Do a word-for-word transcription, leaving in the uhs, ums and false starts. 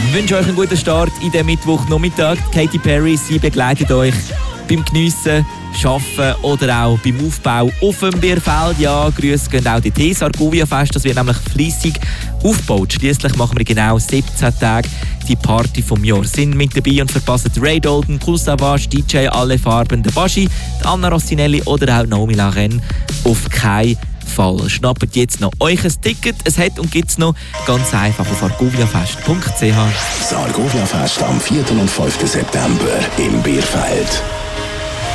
Ich wünsche euch einen guten Start in den Mittwochnachmittag. Katy Perry, sie begleitet euch beim Geniessen, Arbeiten oder auch beim Aufbau auf dem Bierfeld. Ja, Grüße gehen auch die T Sargovia Fest. Das wird nämlich fleissig aufgebaut. Schliesslich machen wir genau siebzehn Tage die Party vom Jahr. Sind mit dabei und verpassen Ray Dalton, Kool Savas, D J Alle Farben, der Baschi, Anna Rossinelli oder auch Naomi Lachen auf keinen Fall. Schnappt jetzt noch euch ein Ticket. Es hat und gibt es noch ganz einfach auf argoviafest punkt c h. Das Argovia Fest am vierten und fünften September im Bierfeld.